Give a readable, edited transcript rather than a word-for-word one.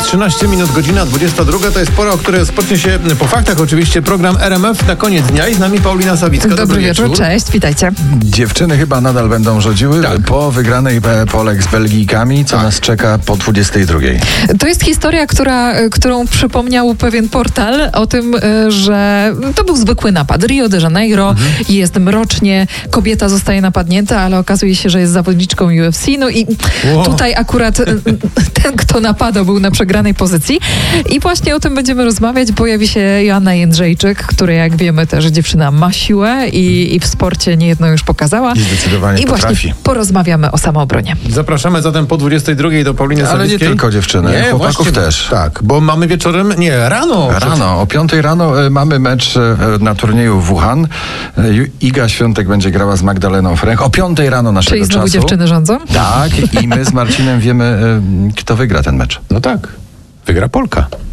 13 minut, godzina 22. To jest pora, o której rozpocznie się po faktach oczywiście program RMF na koniec dnia i z nami Paulina Sawicka. Dobry wieczór, cześć, witajcie. Dziewczyny chyba nadal będą rządziły po wygranej Polek z Belgijkami, co nas czeka po 22. To jest historia, którą przypomniał pewien portal o tym, że to był zwykły napad. Rio de Janeiro, jest mrocznie, kobieta zostaje napadnięta, ale okazuje się, że jest zawodniczką UFC. No i tutaj akurat ten, kto napadał, był na przegranej pozycji. I właśnie o tym będziemy rozmawiać. Pojawi się Joanna Jędrzejczyk, która, jak wiemy, też dziewczyna ma siłę i w sporcie niejedno już pokazała. I zdecydowanie I potrafi. właśnie porozmawiamy o samoobronie. Zapraszamy zatem po 22 do Pauliny Sawickiej. Ale nie tylko dziewczyny, chłopaków też. Tak, bo mamy wieczorem, rano. Rano, o 5 rano mamy mecz na turnieju w Wuhan. Iga Świątek będzie grała z Magdaleną Fręch. O 5 rano naszego Czyli znowu czasu. dziewczyny rządzą? Tak, i my z Marcinem wiemy, kto wygra ten mecz. No tak, wygra Polka.